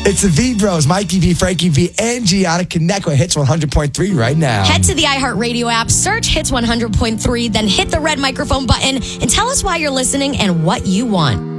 It's the V Bros, Mikey V, Frankie V, and Gianna. Connect with Hits 100.3 right now. Head to the iHeartRadio app, search Hits 100.3, then hit the red microphone button and tell us why you're listening and what you want.